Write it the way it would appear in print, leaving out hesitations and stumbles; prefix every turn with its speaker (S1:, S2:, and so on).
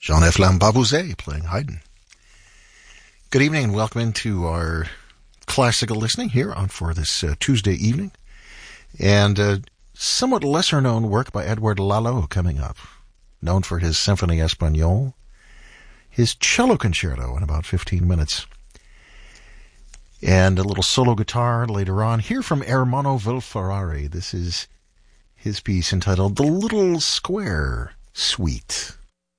S1: Jean-F. Lambabouze playing Haydn. Good evening and welcome into our classical listening here for this Tuesday evening. And somewhat lesser known work by Edouard Lalo coming up. Known for his Symphonie Espagnole. His cello concerto in about 15 minutes. And a little solo guitar later on. Here from Ermanno Vilferari. This is his piece entitled The Little Square Suite.